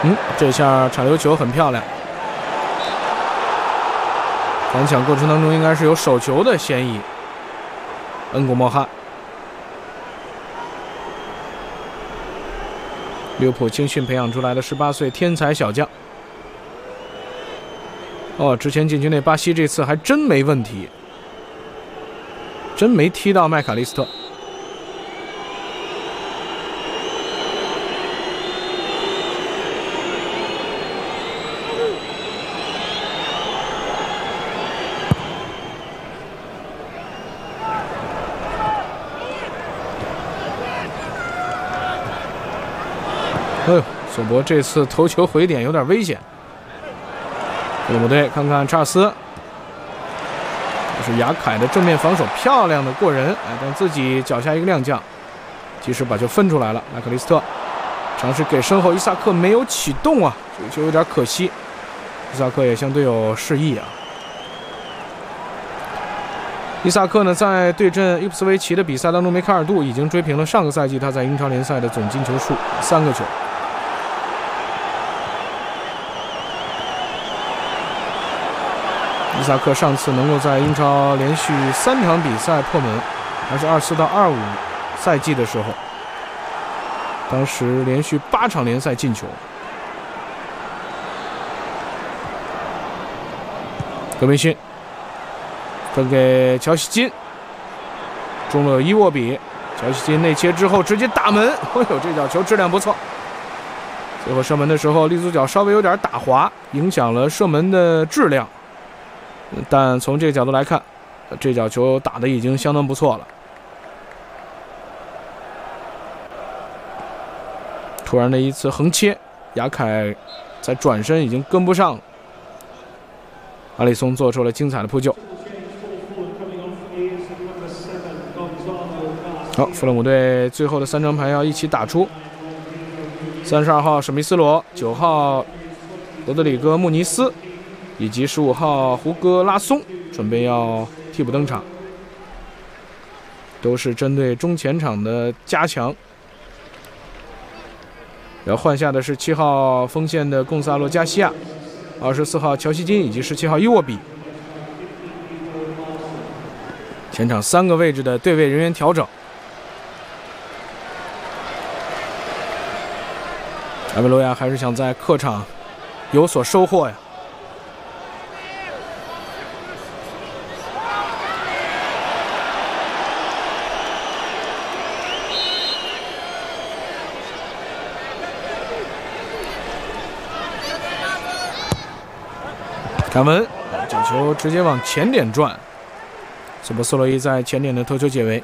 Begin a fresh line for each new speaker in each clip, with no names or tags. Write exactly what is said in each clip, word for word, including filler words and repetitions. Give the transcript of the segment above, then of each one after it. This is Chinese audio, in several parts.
嗯，这下铲流球很漂亮。反抢过程当中应该是有手球的嫌疑。恩古莫哈，利物浦青训培养出来的十八岁天才小将。哦，之前禁区内巴西这次还真没问题，真没踢到麦卡利斯特。哎呦，索博这次头球回点有点危险。利物浦队看看查尔斯，这是亚凯的正面防守漂亮的过人，哎，但自己脚下一个踉跄，及时把球分出来了。麦克利斯特尝试给身后伊萨克没有启动啊，这个球有点可惜。伊萨克也向队友示意啊。伊萨克呢，在对阵伊普斯维奇的比赛当中，梅卡尔杜已经追平了上个赛季他在英超联赛的总进球数，三个球。伊萨克上次能够在英超连续三场比赛破门，还是二四到二五赛季的时候，当时连续八场联赛进球。格梅逊分给乔西金，中了伊沃比，乔西金内切之后直接打门，哎呦，这脚球质量不错。最后射门的时候，立足脚稍微有点打滑，影响了射门的质量。但从这个角度来看，这脚球打得已经相当不错了。突然的一次横切，亚凯在转身已经跟不上了，阿里松做出了精彩的扑救。好，富勒姆队最后的三张牌要一起打出。三十二号史密斯罗，九号罗德里戈穆尼斯，以及十五号胡戈拉松准备要替补登场，都是针对中前场的加强。要换下的是七号锋线的贡萨洛加西亚，二十四号乔西金以及十七号伊沃比。前场三个位置的对位人员调整。埃维罗亚还是想在客场有所收获呀。凯文这球直接往前点转，索博斯洛伊在前点的头球解围。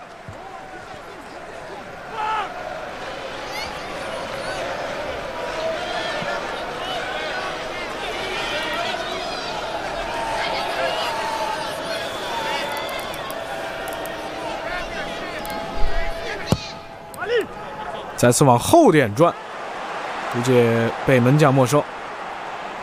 再次往后点转，估计被门将没收。